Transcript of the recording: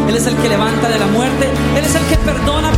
Él es el que levanta de la muerte, Él es el que perdona